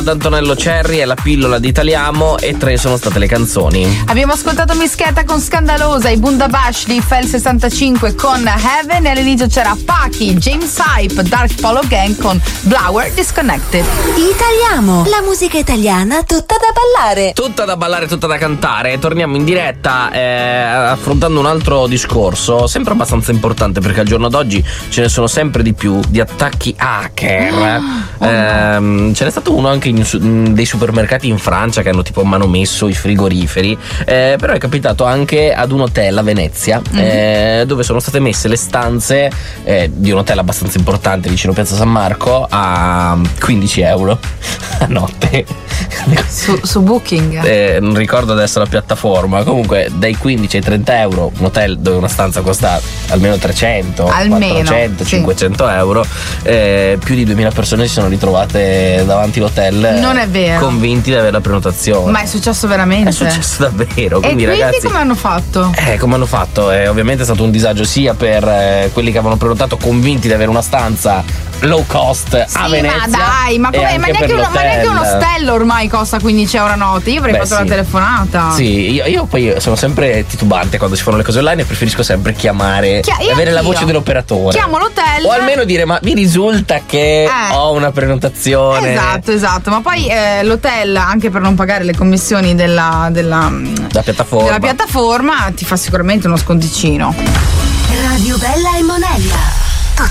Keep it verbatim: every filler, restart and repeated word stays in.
ad Antonello Cerri, è la pillola di Italiamo e tre sono state le canzoni. Abbiamo ascoltato Mischeta con Scandalosa, i Bundabash di Fel sessantacinque con Heaven, e all'inizio c'era Paki, James Hype, Dark Polo Gang con Blower Disconnected. Italiamo, la musica italiana tutta da ballare. Tutta da ballare, tutta da cantare. Torniamo in diretta eh, affrontando un altro discorso, sempre abbastanza importante, perché al giorno d'oggi ce ne sono sempre di più di attacchi hacker. Oh, eh, ce n'è stato uno anche in, in dei supermercati in Francia che hanno tipo manomesso i frigoriferi, eh, però è capitato anche ad un hotel a Venezia, mm-hmm. eh, dove sono state messe le stanze eh, di un hotel abbastanza importante vicino Piazza San Marco a quindici euro a notte su, su Booking, eh, non ricordo adesso la piattaforma, comunque dai quindici ai trenta euro, un hotel dove una stanza costa almeno trecento, almeno, quattrocento, sì. cinquecento euro, eh, più di duemila persone si sono ritrovate davanti all'hotel, non è vero, convinti di avere la prenotazione. Ma è successo veramente? È successo davvero. Quindi, e quindi ragazzi, come hanno fatto? Eh, come hanno fatto? Eh, ovviamente è stato un disagio sia per eh, quelli che avevano prenotato convinti di avere una stanza low cost sì, a Venezia. Ma dai, ma, come, ma, neanche uno, ma neanche un ostello ormai costa quindici euro a notte. Io avrei Beh, fatto sì. la telefonata. Sì, io, io poi sono sempre titubante quando si fanno le cose online e preferisco sempre chiamare Chia- e avere la voce dell'operatore. Chiamo l'hotel. O almeno dire: ma mi risulta che eh. ho una prenotazione. Esatto, esatto. Ma poi eh, l'hotel, anche per non pagare le commissioni della, della, la piattaforma. della piattaforma, ti fa sicuramente uno sconticino. Radio Bella e Monella.